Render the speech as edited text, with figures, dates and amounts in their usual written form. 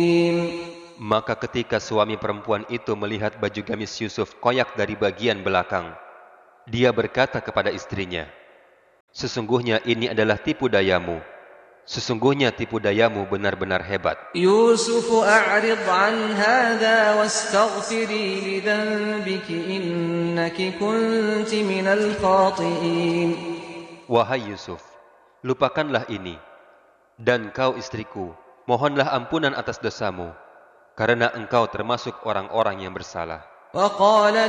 Maka ketika suami perempuan itu melihat baju gamis Yusuf koyak dari bagian belakang, dia berkata kepada istrinya, "Sesungguhnya ini adalah tipu dayamu. Sesungguhnya tipu dayamu benar-benar hebat. يوسف أعرض عن هذا واستغفري لذنبك إنك كنت من الخاطئين." Wahai Yusuf, lupakanlah ini. Dan kau istriku, mohonlah ampunan atas dosamu, karena engkau termasuk orang-orang yang bersalah. وقال